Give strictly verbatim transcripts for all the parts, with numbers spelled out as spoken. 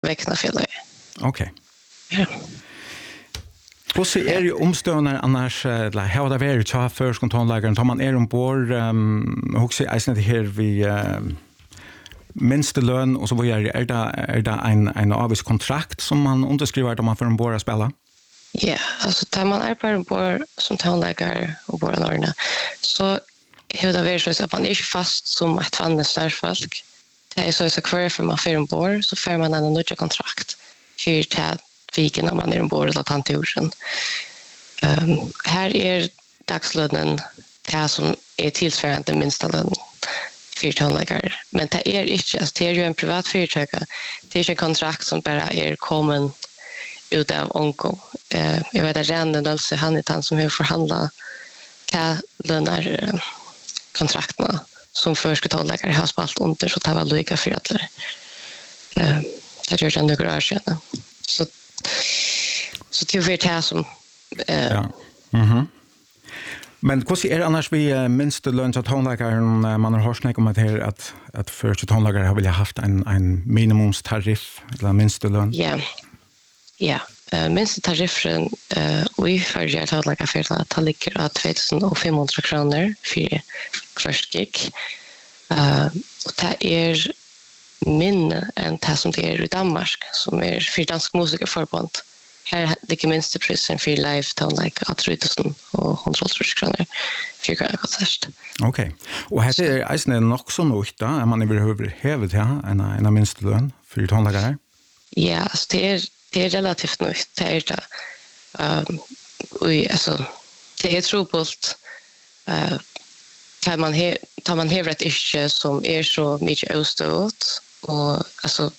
väckna fel. Okej. Ja. Och så är ju omstående annars eller how det var ju först kontonlägaren tar man är ombord um, också är det här vi um, minste lön och så vad är det är det en en avis kontrakt som man underskriver då man får ombord att spela. Ja, alltså tar man arbetar ombord som tonläggare och bara norrna så hur det är så att man är inte fast som ett fannestarfolk. Det är så så kvar för man får ombord så får man en ny kontrakt för det viken när man är ombord eller tanturen. Um, här är dagslönen det som är tillsvarande minsta lön för tonläggare. Men det är inte, alltså, det är ju en privat företag. Det är inte en kontrakt som bara är kommen ut av onko. Uh, jag vet att Renne Nölse, han är den som har förhandlat lönar uh, kontrakterna som först tonläggare har spalt under så det var lika för att uh, det gör det några år sedan. Så så till för det som eh ja. Mhm. Men hur är det annars vi uh, minst lön att tonläggaren uh, man har hört snack om att här att att först tonläggare har väl haft en en minimumstariff eller minst lön. Ja. Ja, uh, minst tariffen eh uh, vi för att tonläggare för att ta ligger att två tusen femhundra kronor för först gig. Eh uh, och det är mindre än det som det är i Danmark som är för dansk musikerförbund. Här ligger minsta prisen för live tonlägg att tre tusen hundraåttio kronor för en konsert. Okej. Och här är det nog så nog då är man överhuvud hävet ja en en minsta lön för tonläggare. Ja, så det är det är relativt nytt. Det är det. Ehm och alltså det är trubbelt eh tar man he tar man hävrat ett issue som är så mycket oståt och alltså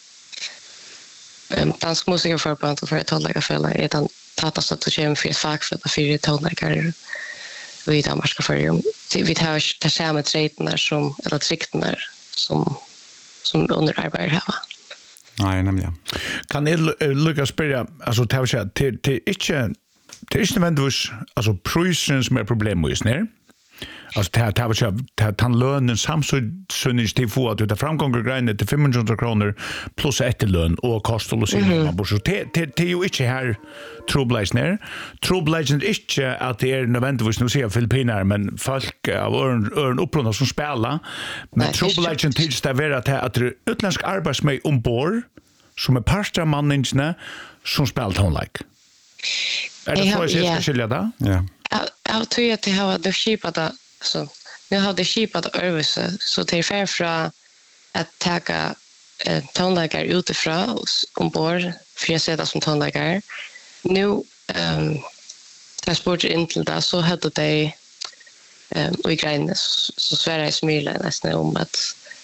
um, dansk musikerförbund och för att tonlägga för är den tatas att köra för fackförbund för tonläggare i Danmark för ju vi tar det samma trädnar som eller triktnar som som under arbete här. Nej, nämligen. Kan ni lucka spela alltså ta sig till till inte det är inte nödvändigtvis alltså prisen som är problem just nu. Alltså det här var så att han lönen samsynning till få att det framgångar grejer till femhundra kronor plus efterlön och kostar och så man bor så det det är ju inte här troubles ner troubles är inte att det är nödvändigtvis nu ser Filippinerna men folk av örn örn upplåna som spelar men troubles till det vara att att utländsk arbetsmän ombord som är pastor manningarna som spelar tonlike. Är det så jag ska skilja det? Ja. Jag tror att det har det skipat så nu har det skipat överse så det är fair för att ta eh, tonläggare utifrån ombord för att sätta som tonläggare. Nu um, transport in till det så hade det um, och i grejen så Sverige smila nästan om att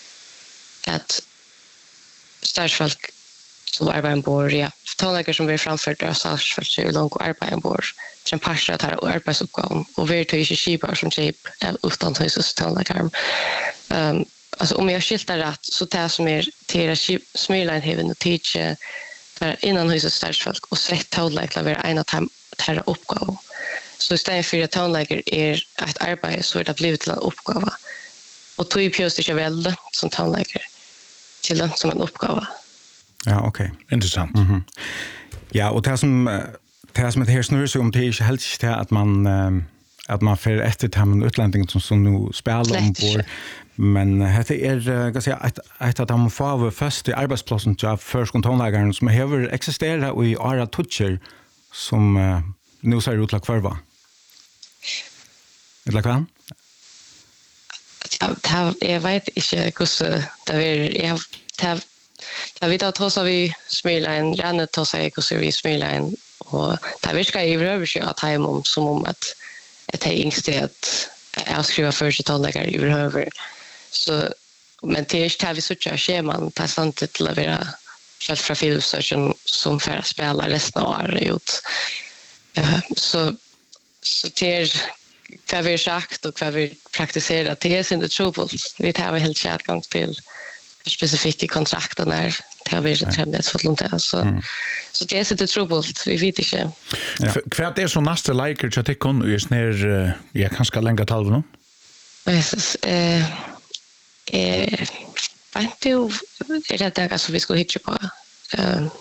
att stadsfolk som arbetar ombord, ja. Tonläggare som blir framfört av stadsfolk så är långt arbete ombord. Sen passar att ha arbetsuppgåvan och vi tar ju skipar som typ utan husets tonläggare. Um, alltså om jag skiltar rätt så det som är till att smila heaven och teacha för innan husets stadsfolk och sätt tonläggare vara en av de uppgåvan. Så istället för att tonläggare är ett arbete så är det blivit till en uppgåva. Och tog ju pjöst inte väl som tonläggare till den som en uppgåva. Ja, okej. Okay. Intressant. Mhm. Ja, och det som det som det här snurrar sig om det är inte helt inte att man att man för efter till en utlänning som som nu spelar ombord men det är kan säga ett ett att de får först i arbetsplatsen till först kontonläggaren som har existerat i Ara Toucher som nu ser ut att kvarva. Eller kan? Jag jag vet inte hur det är jag har Jag vet att så vi smila en Janne tar sig hur så vi smila en och där vi ska i överse att hem om som om att ett hängstet jag skriver för sig tonläggare i över så men det är inte vi så att scheman passant till att vara själv från filmstation som för att spela resten av året så så det är vad vi sagt och vad vi praktiserar det är inte trubbelt vi tar helt chatgång till specifika kontrakten där det har vi inte fått långt så mm. så det är så det trubbelt vi vet inte. Ja. För det är så nästa liker så att det kan ju snär jag kanske länge tal nu. Precis eh eh vänta är det där så vi ska hitta på eh